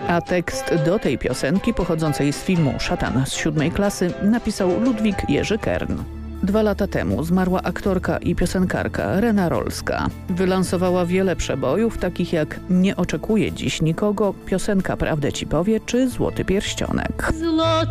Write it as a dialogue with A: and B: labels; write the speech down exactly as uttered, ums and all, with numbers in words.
A: A tekst do tej piosenki pochodzącej z filmu Szatan z siódmej klasy napisał Ludwik Jerzy Kern. Dwa lata temu zmarła aktorka i piosenkarka Rena Rolska. Wylansowała wiele przebojów, takich jak Nie oczekuję dziś nikogo, Piosenka prawdę ci powie czy Złoty pierścionek.